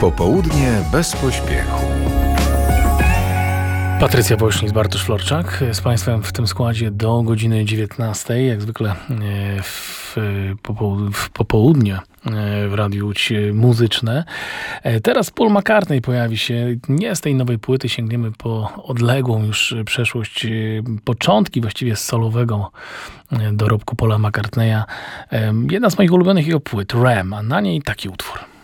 Popołudnie bez pośpiechu. Patrycja Woźnik, Bartosz Florczak z Państwem w tym składzie do godziny 19. Jak zwykle w popołudnie w Radiu Łódź muzyczne. Teraz Paul McCartney pojawi się. Nie z tej nowej płyty, sięgniemy po odległą już przeszłość, początki właściwie solowego dorobku Paula McCartneya. Jedna z moich ulubionych jego płyt, Ram, a na niej taki utwór.